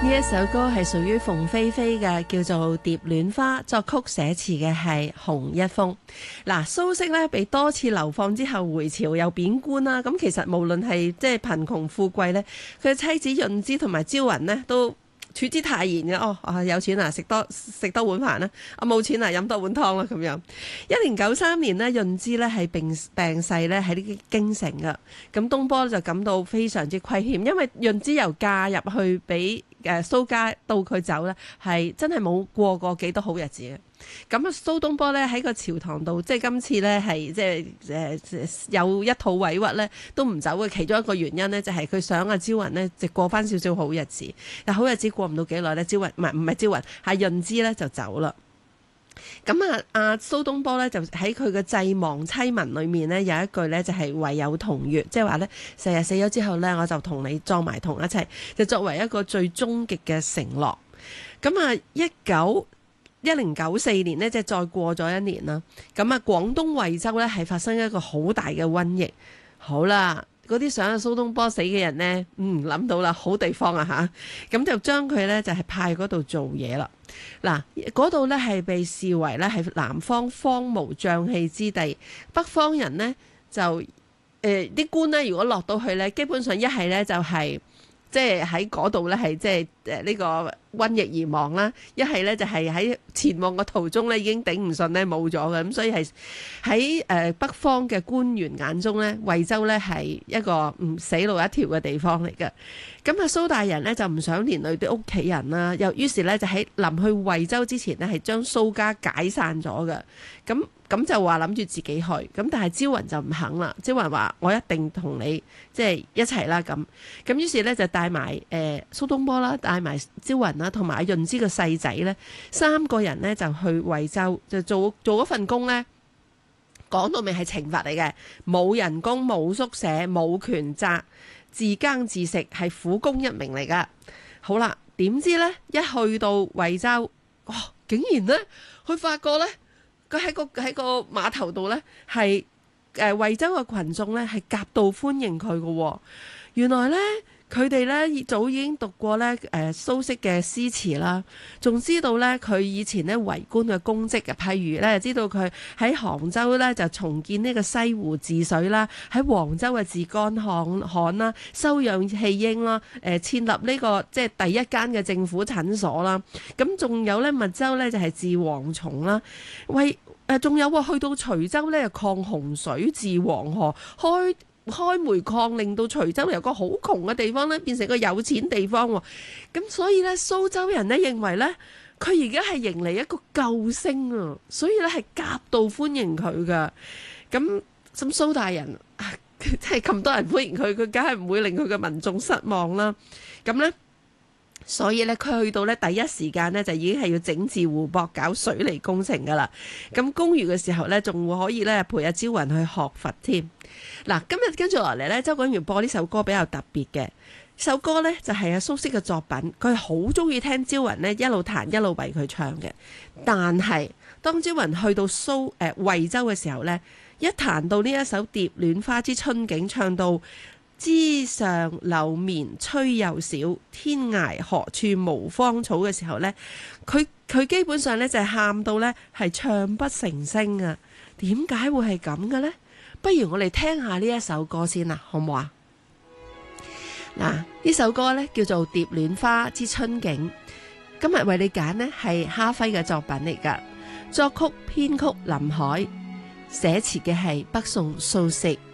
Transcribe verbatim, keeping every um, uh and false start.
呢一首歌係屬於鳳飛飛嘅，叫做《蝶戀花》，作曲寫詞嘅係洪一峰。嗱，蘇軾咧被多次流放之後回朝又貶官啦，咁其實無論係即係貧窮富貴咧，佢嘅妻子潤之同埋招雲呢都處之泰然嘅。哦，啊有錢啊，食多食多碗飯啦；啊冇錢啊，飲多碗湯啦咁樣。一零九三年呢，潤之咧係病病逝咧喺呢個京城噶，咁東坡就感到非常之虧欠，因為潤之由嫁入去俾誒蘇家到佢走咧，係真係冇過過幾多好日子嘅。咁啊，蘇東坡咧喺個朝堂度，即係今次咧係即係誒有一肚委屈咧，都唔走嘅。其中一個原因咧，就係佢想阿招雲呢，就過翻少少好日子。但好日子過唔到幾耐咧，招雲唔係唔係招雲，係潤之咧就走啦。咁啊，阿蘇東坡咧就喺佢嘅祭亡妻文裏面咧有一句咧就係唯有同月，即係話咧成日死咗之後咧，我就同你葬埋同一齊，就作為一個最終極嘅承諾。咁啊，一九一零九四年呢，即係再過咗一年啦。咁啊，廣東惠州咧係發生一個好大嘅瘟疫。好啦。嗰啲想阿蘇東坡死嘅人呢，嗯諗到啦，好地方啊吓，咁就將佢呢，就係派嗰度做嘢啦。嗱，嗰度呢，係被視為呢係南方荒蕪瘴氣之地，北方人呢，就誒啲官呢，如果落到去呢，基本上一係呢，就係即係喺嗰度呢，係即係誒呢個瘟疫而亡啦，一係呢，就係喺前往嘅途中呢，已經頂唔順呢，冇咗嘅，咁所以係喺誒北方嘅官員眼中呢，惠州呢係一個唔死路一條嘅地方嚟嘅。咁啊蘇大人呢，就唔想連累啲屋企人啦，又於是呢，就喺臨去惠州之前呢，係將蘇家解散咗嘅。咁咁就話諗住自己去，咁但係招雲就唔肯啦。招雲話我一定同你即係一齊啦咁。咁於是呢，就帶埋誒蘇東坡啦，帶埋招雲啦，同埋阿潤之個細仔呢，三個人呢，就去惠州就做做嗰份工呢。講到明係懲罰嚟嘅，冇人工、冇宿舍、冇權責，自耕自食，係苦工一名嚟噶。好啦，點知呢？一去到惠州，哇、哦！竟然呢，佢發覺呢，佢喺個喺個碼頭度呢，係誒惠州嘅群眾呢，係夾道歡迎佢嘅、哦。原來呢。佢哋咧早已經讀過咧誒蘇軾嘅詩詞啦，仲知道咧佢以前咧為官嘅功績嘅，譬如咧知道佢喺杭州咧就重建呢個西湖治水啦，喺黃州嘅治乾旱旱啦，收養棄嬰啦，誒設立呢個即係第一間嘅政府診所啦，咁仲有咧密州咧就係治蝗蟲啦，為誒仲有喎去到徐州咧抗洪水、治黃河、開。開煤礦令到徐州由個好窮嘅地方咧變成個有錢地方喎，咁所以咧蘇州人咧認為咧佢而家係迎嚟一個救星啊，所以咧係夾道歡迎佢噶。咁咁蘇大人即係咁多人歡迎佢，佢梗係唔會令佢嘅民眾失望啦。咁咧。所以咧，佢去到咧第一時間咧就已經係要整治湖泊、搞水利工程噶啦。咁公餘嘅時候咧，仲會可以咧陪阿招雲去學佛添。嗱，今日跟住落嚟咧，周國源播呢首歌比較特別嘅。首歌咧就係阿蘇軾嘅作品，佢係好中意聽招雲咧一路彈一路為佢唱嘅。但係當招雲去到蘇誒惠州嘅時候咧，一彈到呢一首《蝶戀花之春景》，唱到枝上柳綿吹又少，天涯何處無芳草嘅時候呢，佢佢基本上呢就係喊到呢係唱不成聲啊！點解會係咁嘅呢？不如我哋聽下呢一首歌先啦，好唔好啊？嗱，呢首歌呢叫做《蝶戀花之春景》，今日為你揀呢係哈輝嘅作品嚟噶，作曲編曲林海，寫詞嘅係北宋蘇軾。